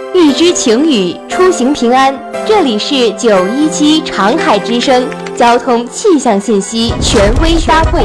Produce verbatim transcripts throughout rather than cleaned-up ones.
预知晴雨，出行平安。这里是九一七长海之声交通气象信息权威发布。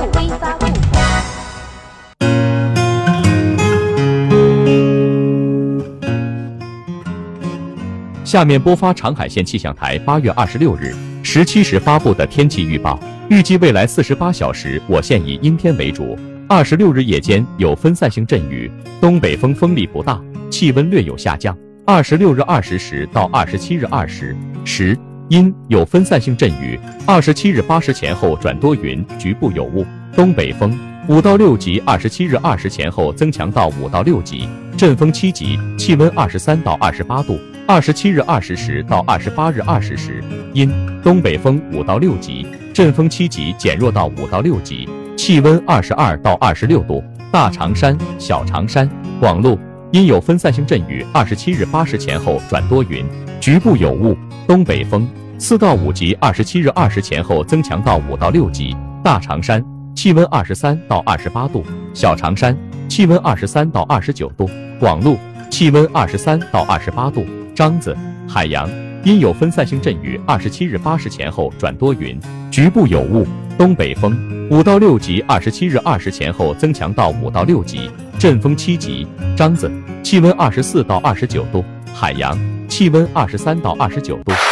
下面播发长海县气象台八月二十六日十七时发布的天气预报。预计未来四十八小时，我县以阴天为主。二十六日夜间有分散性阵雨，东北风风力不大，气温略有下降。二十六日二十时到二十七日二十时阴，有分散性阵雨。二十七日八时前后转多云，局部有雾，东北风五到六级。二十七日二十前后增强到五到六级，阵风七级，气温二十三到二十八度。二十七日二十时到二十八日二十时阴，东北风五到六级，阵风七级减弱到五到六级，气温二十二到二十六度。大长山、小长山、广路因有分散性阵雨。二十七日八时前后转多云，局部有雾，东北风四到五级。二十七日二时前后增强到五到六级。大长山气温二十三到二十八度，小长山气温二十三到二十九度，广路气温二十三到二十八度。张子、海洋因有分散性阵雨。二十七日八时前后转多云，局部有雾，东北风五到六级。二十七日二时前后增强到五到六级，阵风七级。张子气温二十四到二十九度，海洋气温二十三到二十九度。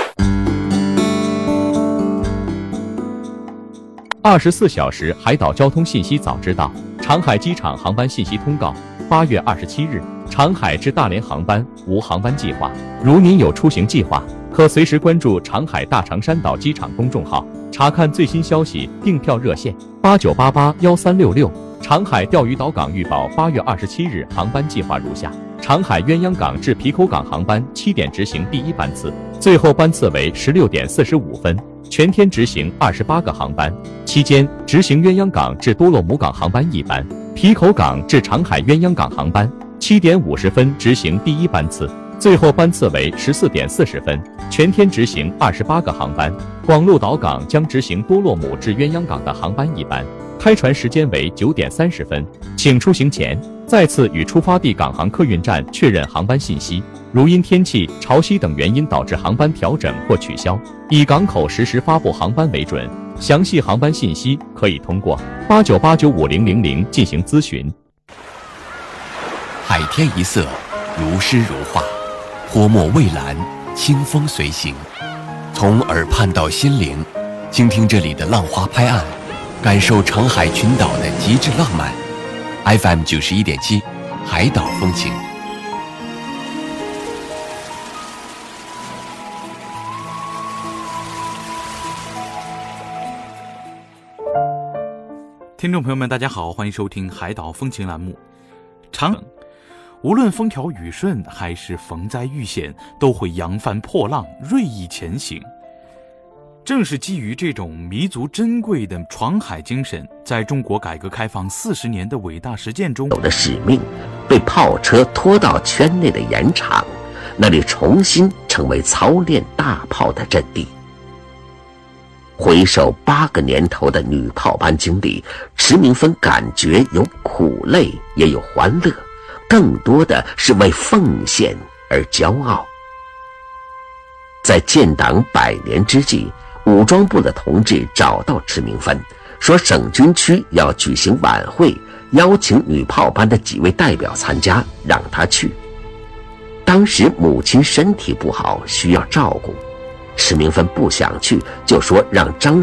二十四小时海岛交通信息早知道。长海机场航班信息通告：八月二十七日，长海至大连航班无航班计划。如您有出行计划，可随时关注长海大长山岛机场公众号，查看最新消息。订票热线：八九八八幺三六六。长海钓鱼岛港预报：八月二十七日航班计划如下：长海鸳鸯港至皮口港航班七点执行第一班次，最后班次为十六点四十五分，全天执行二十八个航班，期间执行鸳鸯港至多洛姆港航班一班，皮口港至长海鸳鸯港航班七点五十分执行第一班次，最后班次为十四点四十分，全天执行二十八个航班。广鹿岛港将执行多洛姆至鸳鸯港的航班一班，开船时间为九点三十分，请出行前再次与出发地港航客运站确认航班信息。如因天气、潮汐等原因导致航班调整或取消，以港口实时发布航班为准。详细航班信息可以通过八九八九五零零零进行咨询。 海天一色，如诗如画，泼墨蔚蓝，清风随行。从耳畔到心灵，倾听这里的浪花拍岸，感受长海群岛的极致浪漫。F M 九十一点七，海岛风情。 听众朋友们，大家好，欢迎收听海岛风情栏目。长无论风调雨顺还是逢灾遇险，都会扬帆破浪，锐意前行。正是基于这种弥足珍贵的闯海精神，在中国改革开放四十年的伟大实践中， 有的使命被炮车拖到圈内的盐场，那里重新成为操练大炮的阵地。回首八个年头的女炮班经历，池明芬感觉有苦累，也有欢乐，更多的是为奉献而骄傲。在建党百年之际，武装部的同志找到池明芬，说省军区要举行晚会，邀请女炮班的几位代表参加，让她去。当时母亲身体不好，需要照顾，池明芬不想去，就说让张